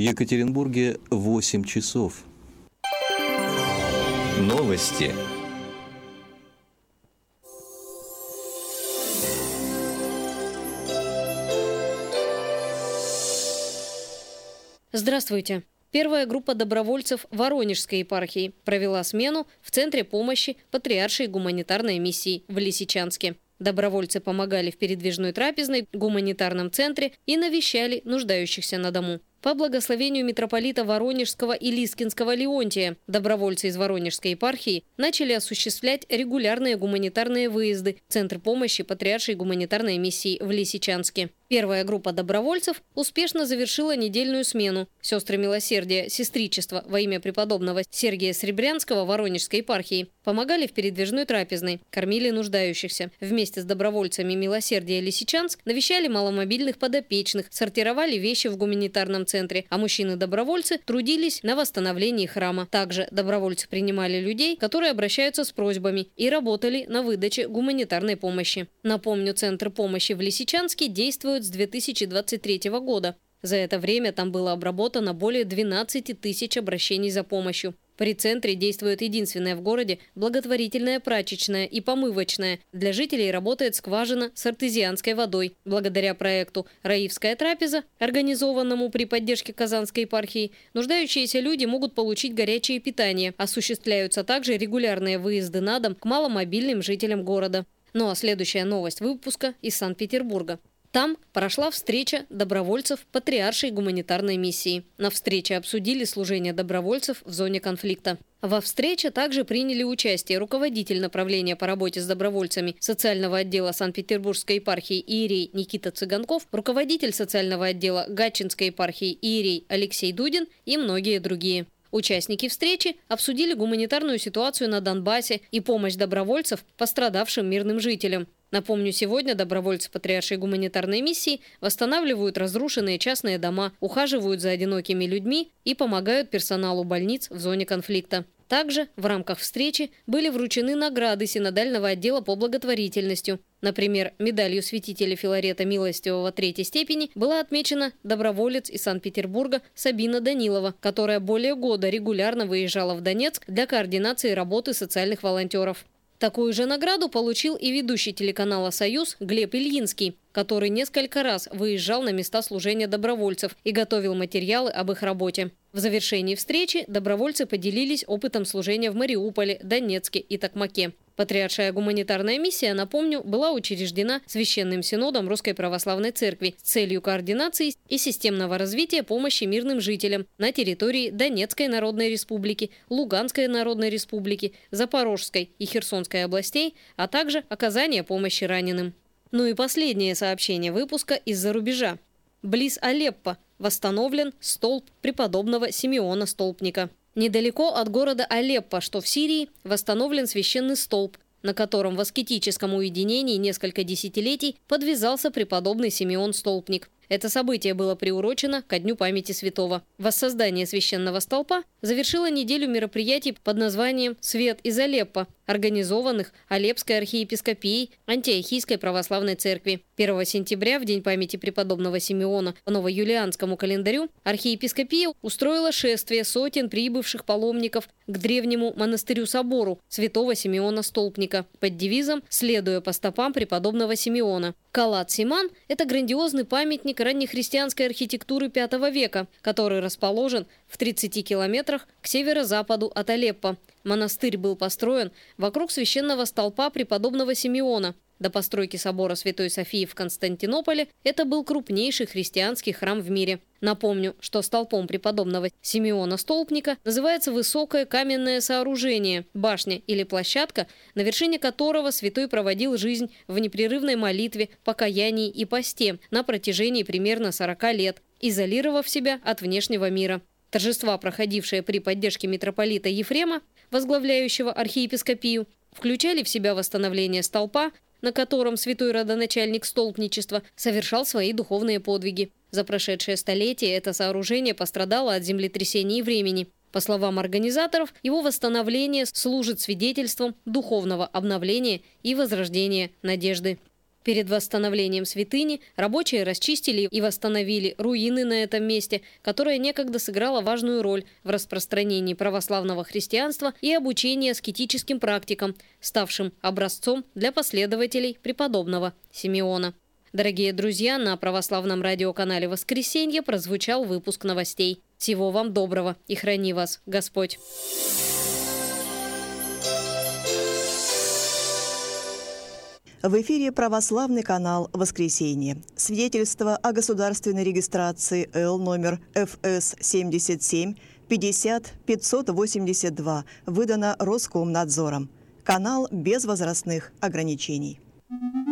Екатеринбурге 8 часов. Новости. Здравствуйте. Первая группа добровольцев Воронежской епархии провела смену в Центре помощи Патриаршей гуманитарной миссии в Лисичанске. Добровольцы помогали в передвижной трапезной, гуманитарном центре и навещали нуждающихся на дому. По благословению митрополита Воронежского и Лискинского Леонтия, добровольцы из Воронежской епархии начали осуществлять регулярные гуманитарные выезды в Центр помощи Патриаршей гуманитарной миссии в Лисичанске. Первая группа добровольцев успешно завершила недельную смену. Сестры милосердия «Сестричество» во имя преподобного Сергия Сребрянского Воронежской епархии помогали в передвижной трапезной, кормили нуждающихся. Вместе с добровольцами милосердия Лисичанск навещали маломобильных подопечных, сортировали вещи в гуманитарном центре, а мужчины-добровольцы трудились на восстановлении храма. Также добровольцы принимали людей, которые обращаются с просьбами, и работали на выдаче гуманитарной помощи. Напомню, Центр помощи в Лисичанске действует с 2023 года. За это время там было обработано более 12 тысяч обращений за помощью. При центре действует единственная в городе благотворительная прачечная и помывочная. Для жителей работает скважина с артезианской водой. Благодаря проекту «Раивская трапеза», организованному при поддержке Казанской епархии, нуждающиеся люди могут получить горячее питание. Осуществляются также регулярные выезды на дом к маломобильным жителям города. Ну а следующая новость выпуска из Санкт-Петербурга. Там прошла встреча добровольцев Патриаршей гуманитарной миссии. На встрече обсудили служение добровольцев в зоне конфликта. Во встрече также приняли участие руководитель направления по работе с добровольцами социального отдела Санкт-Петербургской епархии иерей Никита Цыганков, руководитель социального отдела Гатчинской епархии иерей Алексей Дудин и многие другие. Участники встречи обсудили гуманитарную ситуацию на Донбассе и помощь добровольцев пострадавшим мирным жителям. Напомню, сегодня добровольцы Патриаршей гуманитарной миссии восстанавливают разрушенные частные дома, ухаживают за одинокими людьми и помогают персоналу больниц в зоне конфликта. Также в рамках встречи были вручены награды синодального отдела по благотворительности. Например, медалью святителя Филарета Милостивого 3-й степени была отмечена доброволец из Санкт-Петербурга Сабина Данилова, которая более года регулярно выезжала в Донецк для координации работы социальных волонтеров. Такую же награду получил и ведущий телеканала «Союз» Глеб Ильинский, который несколько раз выезжал на места служения добровольцев и готовил материалы об их работе. В завершении встречи добровольцы поделились опытом служения в Мариуполе, Донецке и Токмаке. Патриаршая гуманитарная миссия, напомню, была учреждена Священным Синодом Русской Православной Церкви с целью координации и системного развития помощи мирным жителям на территории Донецкой Народной Республики, Луганской Народной Республики, Запорожской и Херсонской областей, а также оказания помощи раненым. Ну и последнее сообщение выпуска из-за рубежа. Близ Алеппо восстановлен столб преподобного Симеона Столпника. Недалеко от города Алеппо, что в Сирии, восстановлен священный столб, на котором в аскетическом уединении несколько десятилетий подвязался преподобный Симеон Столпник. Это событие было приурочено ко Дню памяти святого. Воссоздание священного столпа завершило неделю мероприятий под названием «Свет из Алеппо», организованных Алеппской архиепископией Антиохийской православной церкви. 1 сентября, в День памяти преподобного Симеона, по новоюлианскому календарю, архиепископия устроила шествие сотен прибывших паломников к древнему монастырю-собору святого Симеона Столпника под девизом «Следуя по стопам преподобного Симеона». Калат-Симан – это грандиозный памятник раннехристианской архитектуры V века, который расположен в 30 километрах к северо-западу от Алеппо. Монастырь был построен вокруг священного столпа преподобного Симеона. До постройки собора Святой Софии в Константинополе это был крупнейший христианский храм в мире. Напомню, что столпом преподобного Симеона Столпника называется высокое каменное сооружение, башня или площадка, на вершине которого святой проводил жизнь в непрерывной молитве, покаянии и посте на протяжении примерно 40 лет, изолировав себя от внешнего мира. Торжества, проходившие при поддержке митрополита Ефрема, возглавляющего архиепископию, включали в себя восстановление столпа, на котором святой родоначальник столпничества совершал свои духовные подвиги. За прошедшее столетие это сооружение пострадало от землетрясений и времени. По словам организаторов, его восстановление служит свидетельством духовного обновления и возрождения надежды. Перед восстановлением святыни рабочие расчистили и восстановили руины на этом месте, которое некогда сыграло важную роль в распространении православного христианства и обучении аскетическим практикам, ставшим образцом для последователей преподобного Симеона. Дорогие друзья, на православном радиоканале «Воскресенье» прозвучал выпуск новостей. Всего вам доброго и храни вас Господь! В эфире православный канал «Воскресенье». Свидетельство о государственной регистрации Л номер ФС 77 50 582 выдано Роскомнадзором. Канал без возрастных ограничений.